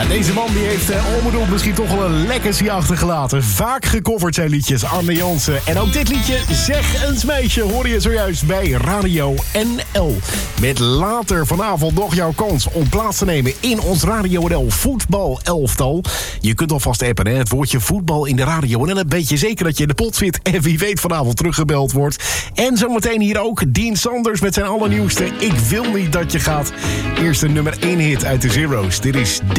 Ja, deze man die heeft onbedoeld misschien toch wel een legacy achtergelaten. Vaak gecoverd zijn liedjes, Arne Jansen. En ook dit liedje, Zeg eens meisje, hoor je zojuist bij Radio NL. Met later vanavond nog jouw kans om plaats te nemen in ons Radio NL voetbalelftal. Je kunt alvast appen, hè? Het woordje voetbal in de radio. En dan weet je zeker dat je in de pot zit. En wie weet vanavond teruggebeld wordt. En zometeen hier ook Dean Sanders met zijn allernieuwste Ik wil niet dat je gaat. Eerste nummer 1 hit uit de Zero's. Dit is